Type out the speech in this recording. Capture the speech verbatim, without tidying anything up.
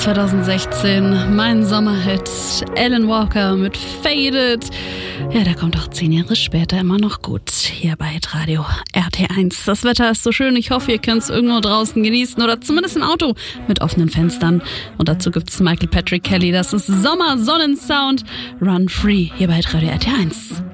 zwanzig sechzehn, mein Sommerhit, Alan Walker mit Faded. Ja, der kommt auch zehn Jahre später immer noch gut hier bei Hitradio R T eins. Das Wetter ist so schön, ich hoffe, ihr könnt es irgendwo draußen genießen oder zumindest im Auto mit offenen Fenstern. Und dazu gibt's Michael Patrick Kelly, das ist Sommer, Sonnensound, Run Free hier bei Hitradio R T eins.